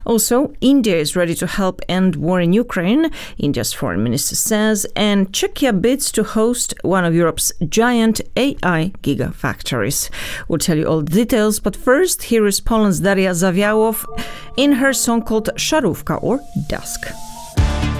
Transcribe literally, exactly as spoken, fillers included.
Also, India is ready to help end war in Ukraine, India's foreign minister says, and Czechia bids to host one of Europe's giant A I gigafactories. We'll tell you all the details, but first, here is Poland's Daria Zawiałow in her song called Szarówka or Dusk.